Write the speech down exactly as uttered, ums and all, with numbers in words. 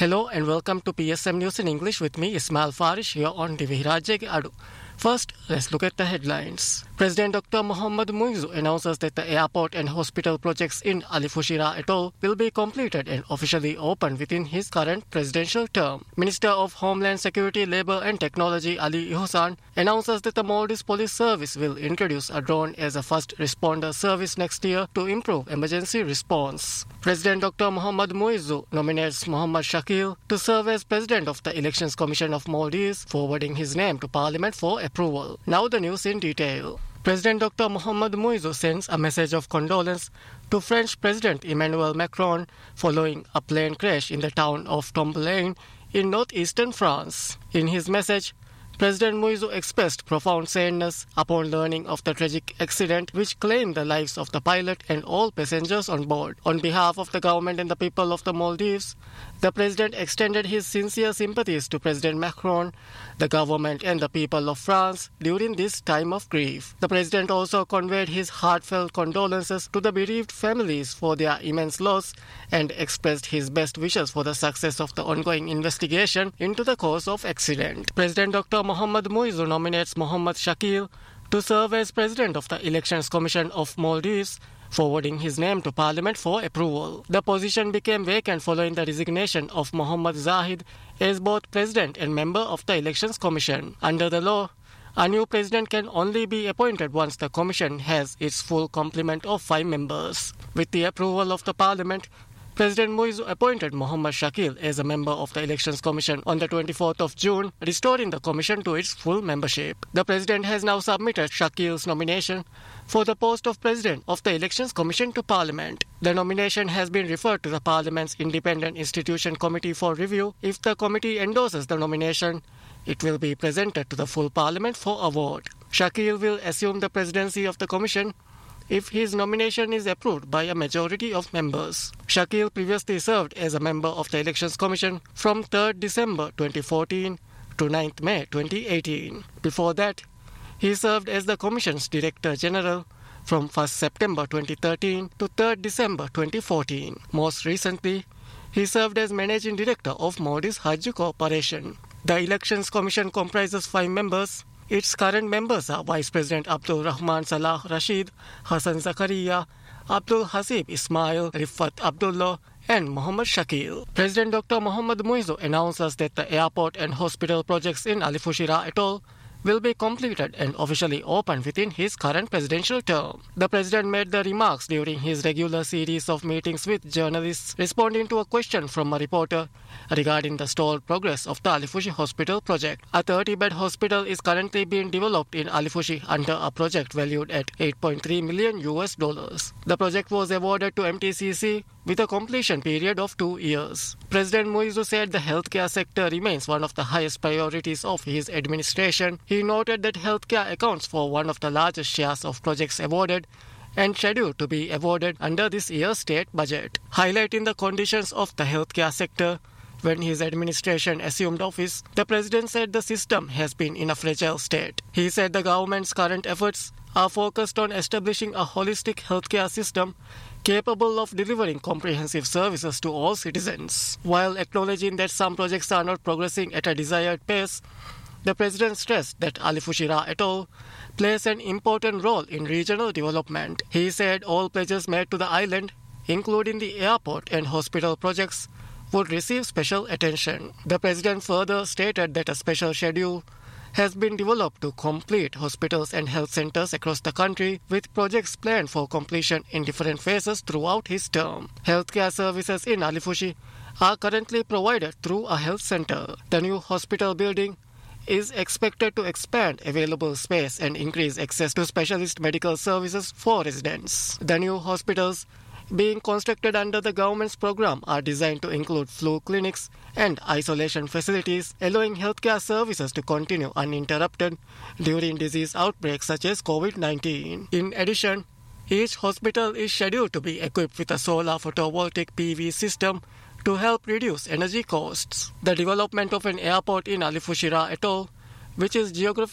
Hello and welcome to P S M News in English with me, Ismail Farish, here on Divi Rajya Adu. First, let's look at the headlines. President Doctor Mohammad Muizzu announces that the airport and hospital projects in Ali Fushira Atoll will be completed and officially opened within his current presidential term. Minister of Homeland Security, Labour and Technology Ali Ihsan announces that the Maldives Police Service will introduce a drone as a first responder service next year to improve emergency response. President Doctor Mohammad Muizzu nominates Mohammad Shakil to serve as President of the Elections Commission of Maldives, forwarding his name to Parliament for approval. Now the news in detail. President Doctor Mohammad Muizzu sends a message of condolence to French President Emmanuel Macron following a plane crash in the town of Tomblaine in northeastern France. In his message, President Muizzu expressed profound sadness upon learning of the tragic accident which claimed the lives of the pilot and all passengers on board. On behalf of the government and the people of the Maldives, the President extended his sincere sympathies to President Macron, the government and the people of France during this time of grief. The President also conveyed his heartfelt condolences to the bereaved families for their immense loss and expressed his best wishes for the success of the ongoing investigation into the cause of accident. President Doctor Mohammad Muizzu nominates Mohammad Shakil to serve as President of the Elections Commission of Maldives, forwarding his name to Parliament for approval. The position became vacant following the resignation of Mohammad Zahid as both President and member of the Elections Commission. Under the law, a new President can only be appointed once the Commission has its full complement of five members. With the approval of the Parliament, President Muizzu appointed Mohammad Shakil as a member of the Elections Commission on the twenty-fourth of June, restoring the Commission to its full membership. The President has now submitted Shakil's nomination for the post of President of the Elections Commission to Parliament. The nomination has been referred to the Parliament's Independent Institution Committee for review. If the committee endorses the nomination, it will be presented to the full Parliament for a vote. Shakil will assume the presidency of the Commission if his nomination is approved by a majority of members. Shakil previously served as a member of the Elections Commission from third December twenty fourteen to ninth May twenty eighteen. Before that, he served as the Commission's Director General from first September twenty thirteen to third December twenty fourteen. Most recently, he served as Managing Director of Maldives Hajj Corporation. The Elections Commission comprises five members. Its current members are Vice President Abdul Rahman Salah Rashid, Hassan Zakaria, Abdul Hasib Ismail, Rifat Abdullah, and Mohammad Shakil. President Doctor Mohammad Muizzu announces that the airport and hospital projects in Ali Fushira Atoll will be completed and officially opened within his current presidential term. The President made the remarks during his regular series of meetings with journalists, responding to a question from a reporter regarding the stalled progress of the Ali Fushi Hospital project. A thirty-bed hospital is currently being developed in Ali Fushi under a project valued at eight point three million U S dollars. The project was awarded to M T C C with a completion period of two years. President Muizzu said the healthcare sector remains one of the highest priorities of his administration. He noted that healthcare accounts for one of the largest shares of projects awarded and scheduled to be awarded under this year's state budget. Highlighting the conditions of the healthcare sector, when his administration assumed office, the President said the system has been in a fragile state. He said the government's current efforts are focused on establishing a holistic healthcare system capable of delivering comprehensive services to all citizens. While acknowledging that some projects are not progressing at a desired pace, the President stressed that Ali Fushira Atoll plays an important role in regional development. He said all pledges made to the island, including the airport and hospital projects, would receive special attention. The President further stated that a special schedule has been developed to complete hospitals and health centers across the country, with projects planned for completion in different phases throughout his term. Healthcare services in Ali Fushi are currently provided through a health center. The new hospital building is expected to expand available space and increase access to specialist medical services for residents. The new hospitals being constructed under the government's program are designed to include flu clinics and isolation facilities, allowing healthcare services to continue uninterrupted during disease outbreaks such as COVID nineteen. In addition, each hospital is scheduled to be equipped with a solar photovoltaic P V system to help reduce energy costs. The development of an airport in Ali Fushira Atoll, which is geographically